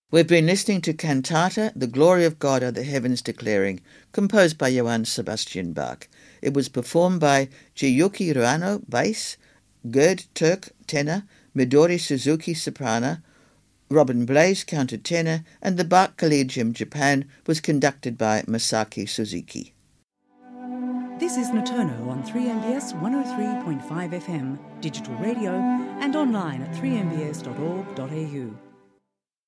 We've been listening to Cantata, The Glory of God Are the Heavens Declaring, composed by Johann Sebastian Bach. It was performed by Chiyuki Ruano, bass, Gerd Turk, tenor, Midori Suzuki, soprano, Robin Blaze, countertenor, and the Bach Collegium, Japan, was conducted by Masaki Suzuki. This is Notono on 3MBS 103.5 FM, digital radio, and online at 3mbs.org.au.